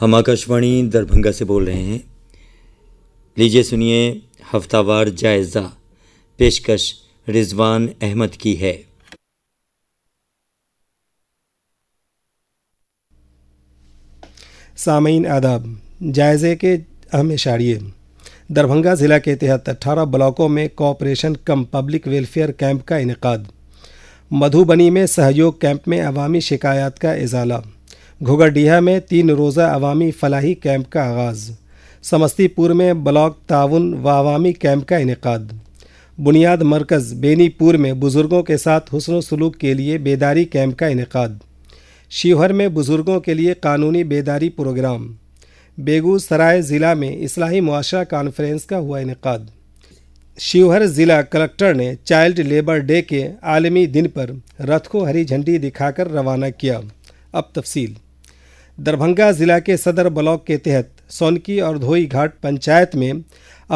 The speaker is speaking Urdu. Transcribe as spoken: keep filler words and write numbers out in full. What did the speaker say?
ہم آکاشوانی دربھنگا سے بول رہے ہیں. لیجیے سنیے ہفتہ وار جائزہ. پیشکش رضوان احمد کی ہے. سامعین آداب. جائزے کے اہم اشاریے. دربھنگا ضلع کے تحت اٹھارہ بلاکوں میں کوآپریشن کم پبلک ویلفیئر کیمپ کا انعقاد. مدھوبنی میں سہیوگ کیمپ میں عوامی شکایات کا ازالہ. گھگرڈیہا میں تین روزہ عوامی فلاحی کیمپ کا آغاز. سمستی پور میں بلاک تعاون و عوامی کیمپ کا انعقاد. بنیاد مرکز بینی پور میں بزرگوں کے ساتھ حسن و سلوک کے لیے بیداری کیمپ کا انعقاد. شیوہر میں بزرگوں کے لیے قانونی بیداری پروگرام. بیگو سرائے ضلع میں اصلاحی معاشرہ کانفرنس کا ہوا انعقاد. شیوہر ضلع کلکٹر نے چائلڈ لیبر ڈے کے عالمی دن پر رتھ کو ہری جھنڈی دکھا کر روانہ کیا. اب تفصیل. دربھنگا ضلع کے صدر بلاک کے تحت سونکی اور دھوئی گھاٹ پنچایت میں